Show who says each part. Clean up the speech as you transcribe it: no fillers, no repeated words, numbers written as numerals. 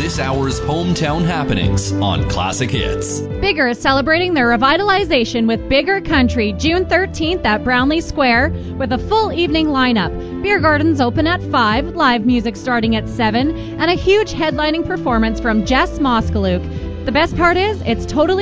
Speaker 1: this hour's hometown happenings on Classic Hits.
Speaker 2: Bigger is celebrating their revitalization with Bigger Country June 13th at Brownlee Square with a full evening lineup. Beer gardens open at 5, live music starting at 7, and a huge headlining performance from Jess Moskalook. The best part is, it's totally